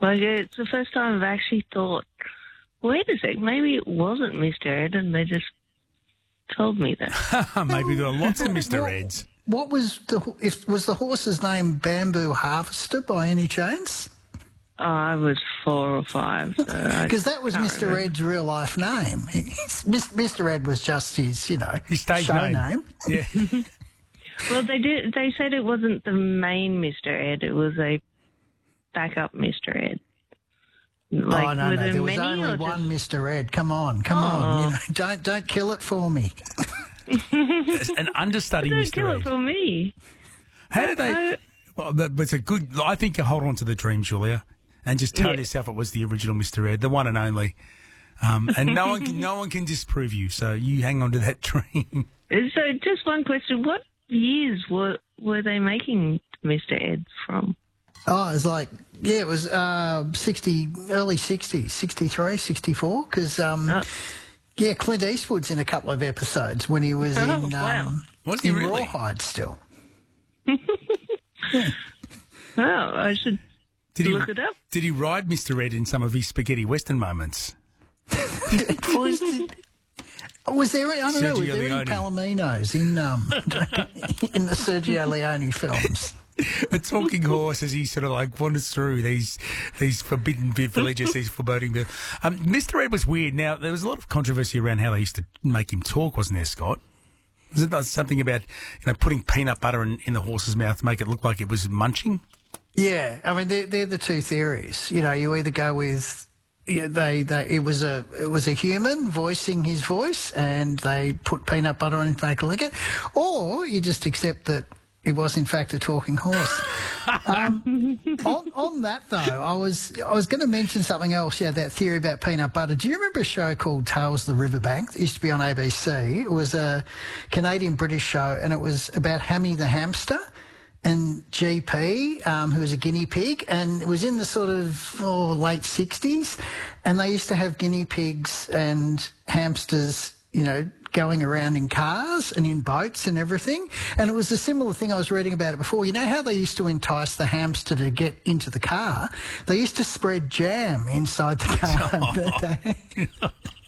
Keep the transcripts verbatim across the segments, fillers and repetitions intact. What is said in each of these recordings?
Like, it's the first time I've actually thought, wait a sec, maybe it wasn't Mister Ed and they just told me that. Maybe there are lots of Mister Eds. What was the if was the horse's name Bamboo Harvester by any chance? Oh, I was four or five. Because so that was can't Mister remember. Ed's real life name. He's- Mister Ed was just his, you know, His stage show name. name. Yeah. Well, they did. They said it wasn't the main Mister Ed. It was a backup Mister Ed. Like, oh no, were no, there was many only or one just- Mister Ed. Come on, come Oh. on, you know, don't don't kill it for me. It's an understudy, Don't Mister kill Ed. it for me. How did they... I- Well, that was a good... I think you hold on to the dream, Julia, and just tell Yeah. yourself it was the original Mister Ed, the one and only. Um, and no one can, no one can disprove you, so you hang on to that dream. So, just one question: what years were were they making Mister Ed from? Oh, it was like, yeah, it was uh, sixty, early sixties, sixty-three, sixty-four, because, um, Oh. yeah, Clint Eastwood's in a couple of episodes when he was Oh, in, um, wow. Was he in really? Rawhide still. Oh, I should Did he, look it up. Did he ride Mister Ed in some of his spaghetti western moments? was, was there, I don't know, was Sergio there Leone. any Palominos in, um, in the Sergio Leone films? A talking horse as he sort of like wanders through these these forbidden vi- villages, these foreboding villages. Um, Mister Ed was weird. Now, there was a lot of controversy around how they used to make him talk, wasn't there, Scott? Was it like something about, you know, putting peanut butter in, in the horse's mouth to make it look like it was munching? Yeah, I mean, they're, they're the two theories. You know, you either go with... Yeah, they, they it was a it was a human voicing his voice, and they put peanut butter on it to make it lick it, or you just accept that it was in fact a talking horse. um, on on that though, I was I was going to mention something else. Yeah, that theory about peanut butter. Do you remember a show called Tales of the Riverbank? It used to be on A B C. It was a Canadian British show, and it was about Hammy the hamster and G P, um, who was a guinea pig, and it was in the sort of oh, late sixties, and they used to have guinea pigs and hamsters, you know, going around in cars and in boats and everything. And it was a similar thing I was reading about it before. You know how they used to entice the hamster to get into the car? They used to spread jam inside the car.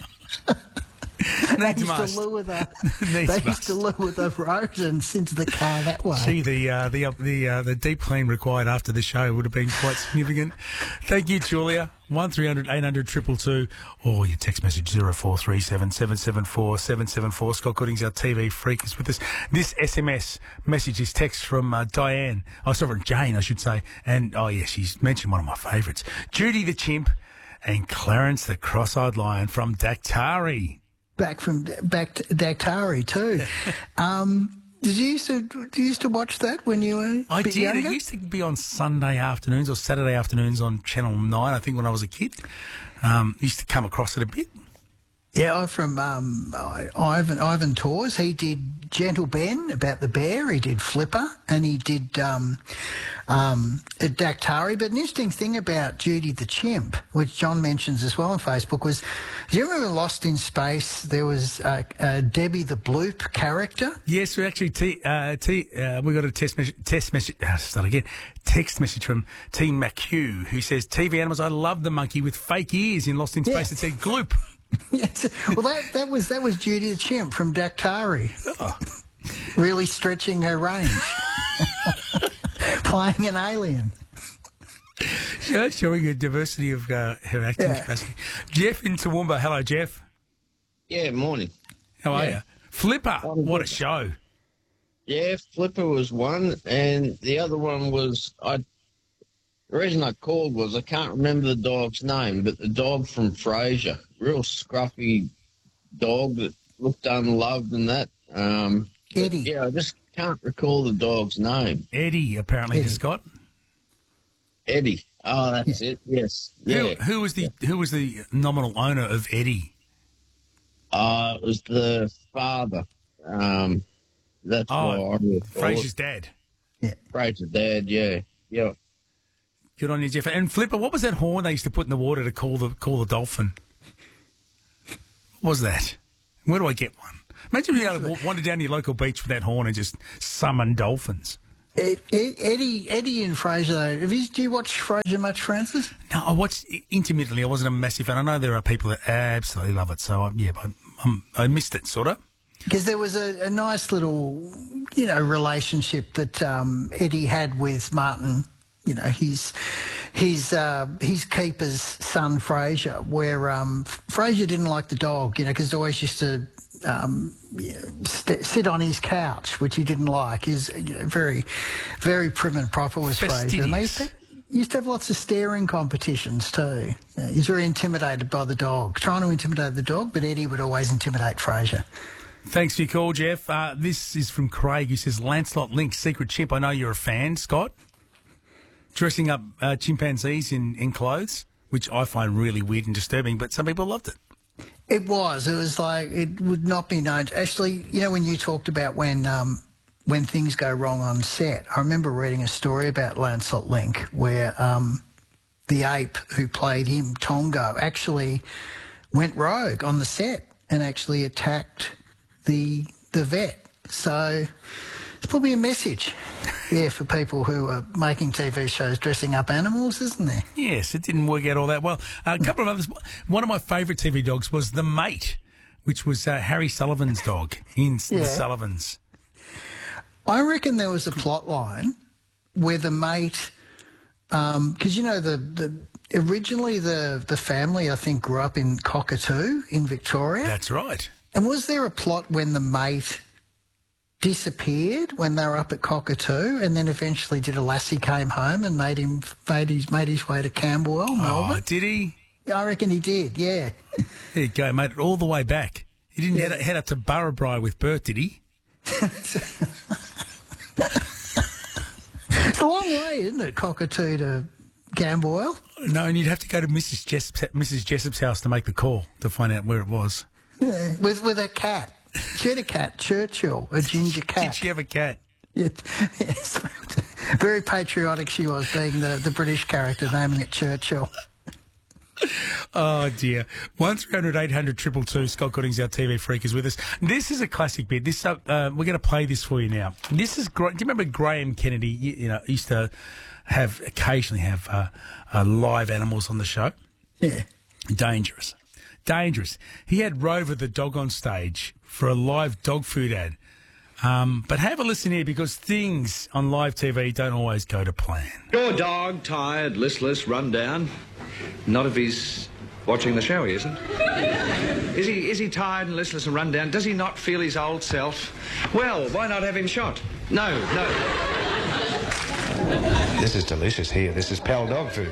They Needs used must. to lure the, Needs they used must. to lure the rodents into the car that way. Gee, the uh, the uh, the uh, the deep clean required after the show would have been quite significant. Thank you, Julia. One three hundred eight hundred triple two, or your text message zero four three seven seven seven four seven seven four. Scott Gooding's our T V freak is with us. This S M S message is text from uh, Diane. Oh, sorry, from Jane, I should say. And oh yeah, she's mentioned one of my favourites, Judy the chimp, and Clarence the cross-eyed lion from Daktari. Back from back to Daktari too. um, did you used to did you used to watch that when you were? I a bit did. Younger? It used to be on Sunday afternoons or Saturday afternoons on Channel nine, I think, when I was a kid. Um, used to come across it a bit. Yeah, I'm from um, I- Ivan Ivan Tors. He did Gentle Ben about the bear. He did Flipper, and he did um, um, Daktari. But an interesting thing about Judy the chimp, which John mentions as well on Facebook, was, do you remember Lost in Space? There was uh, uh, Debbie the Bloop character. Yes, we actually t- uh, t- uh, we got a test message. Test message. Uh, start again. Text message from T McHugh, who says, "T V animals. I love the monkey with fake ears in Lost in Space." Yeah. It said gloop. Yes. Well, that, that was that was Judy the chimp from Daktari. Oh. Really stretching her range. Playing an alien. Yeah, showing a diversity of uh, her acting Yeah. capacity. Jeff in Toowoomba. Hello, Jeff. Yeah, morning. How are Yeah. you? Flipper. I'm What a good. show. Yeah, Flipper was one, and the other one was I. The reason I called was I can't remember the dog's name, but the dog from Frasier, real scruffy dog that looked unloved and that. Um, but Eddie. Yeah, I just can't recall the dog's name. Eddie, apparently, Eddie. to Scott. Eddie. Oh, that's it. Yes. Who, Yeah. who was the who was the nominal owner of Eddie? Uh, it was the father. Um, that's Oh, what I recall. Frasier's dad. Fraser's dad. Yeah. Yeah. Good on you, Jeff. And Flipper, what was that horn they used to put in the water to call the call the dolphin? What was that? Where do I get one? Imagine being able to wa- wander down to your local beach with that horn and just summon dolphins. Ed, Ed, Eddie, Eddie and Frasier, though, have you, do you watch Frasier much, Francis? No, I watched it intermittently. I wasn't a massive fan. I know there are people that absolutely love it, so I, yeah, I, I'm, I missed it, sort of. Because there was a, a nice little, you know, relationship that um, Eddie had with Martin, you know, his his uh, his keeper's son, Frasier, where um, Frasier didn't like the dog, you know, because he always used to um, you know, st- sit on his couch, which he didn't like. He's you know, very, very prim and proper was Frasier. And they used to, used to have lots of staring competitions too. Yeah, he's very intimidated by the dog, trying to intimidate the dog, but Eddie would always intimidate Frasier. Thanks for your call, Jeff. Uh, this is from Craig, who says, Lancelot Link, Secret Chimp. I know you're a fan, Scott. Dressing up uh, chimpanzees in, in clothes, which I find really weird and disturbing, but some people loved it. It was. It was like, it would not be known. Actually, you know, when you talked about when um, when things go wrong on set, I remember reading a story about Lancelot Link where um, the ape who played him, Tongo, actually went rogue on the set and actually attacked the the vet. So it's probably a message, yeah, for people who are making T V shows dressing up animals, isn't there? Yes, it didn't work out all that well. Uh, a couple of others. One of my favourite T V dogs was The Mate, which was uh, Harry Sullivan's dog in Yeah. The Sullivans. I reckon there was a plot line where the mate, because um, you know the the originally the the family I think grew up in Cockatoo in Victoria. That's right. And was there a plot when the mate disappeared when they were up at Cockatoo, and then eventually did a lassie came home and made him made his made his way to Camberwell, Melbourne? Oh, did he? I reckon he did. Yeah. There you go, made it all the way back. He didn't head, head up to Burrabri with Bert, did he? It's a long way, isn't it, Cockatoo to Camberwell? No, and you'd have to go to Missus Jessup's, Missus Jessup's house to make the call to find out where it was. Yeah, with with a cat. She had a cat, Churchill, a ginger cat. Did she have a cat? Yeah, yes. Very patriotic she was, being the, the British character, naming it Churchill. Oh, dear. one three hundred eight hundred two two two. Scott Gooding's our T V freak is with us. This is a classic bit. This uh, uh, We're going to play this for you now. This is great. Do you remember Graham Kennedy? You, you know, used to have occasionally have uh, uh, live animals on the show. Yeah. Dangerous. Dangerous. He had Rover the dog on stage for a live dog food ad. Um, but have a listen here, because things on live T V don't always go to plan. Your dog, tired, listless, run down. Not if he's watching the show, he isn't. Is he, is he tired and listless and run down? Does he not feel his old self? Well, why not have him shot? No, no. This is delicious here. This is Pal dog food.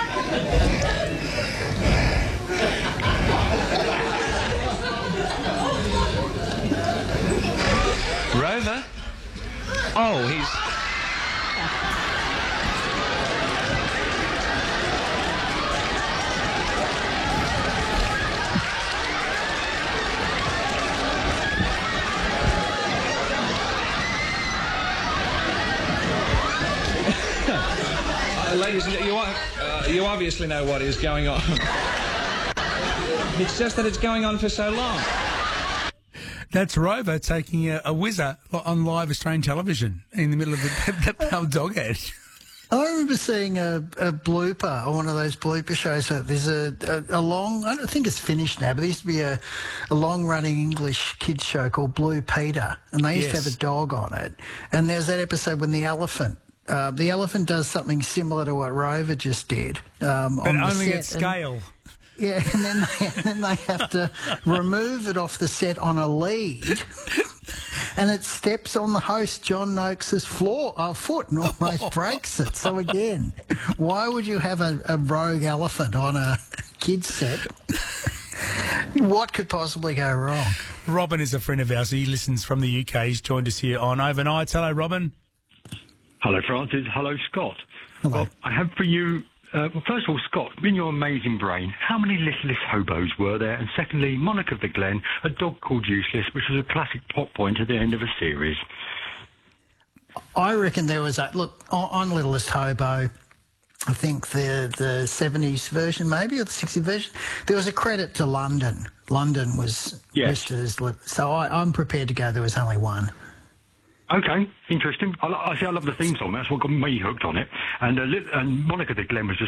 Rover? Oh, he's... Uh, ladies, you, uh, you obviously know what is going on. It's just that it's going on for so long. That's Rover taking a, a whizzer on live Australian television in the middle of the, that Pal dog ad. I remember seeing a, a blooper, or one of those blooper shows. There's a, a, a long, I don't think it's finished now, but there used to be a, a long-running English kids show called Blue Peter, and they used Yes. to have a dog on it. And there's that episode when the elephant, uh, the elephant does something similar to what Rover just did. Um, But on the only set. at scale. And, yeah, and then, they, and then they have to remove it off the set on a lead. And it steps on the host, John Noakes' floor, uh, foot, and almost breaks it. So again, why would you have a, a rogue elephant on a kid's set? What could possibly go wrong? Robin is a friend of ours. He listens from the U K. He's joined us here on Overnights. Hello, Robin. Hello, Francis. Hello, Scott. Hello. Well, I have for you, uh, well, first of all, Scott, in your amazing brain, how many listless hobos were there? And secondly, Monica the Glen, a dog called Useless, which was a classic plot point at the end of a series. I reckon there was a look on, on Littlest Hobo. I think the the seventies version, maybe, or the sixties version. There was a credit to London. London was Yes. listed as li- so. I, I'm prepared to go. There was only one. Okay, interesting. I, lo- I see. I love the theme song. That's what got me hooked on it. And uh, Li- and Monica the Glen was just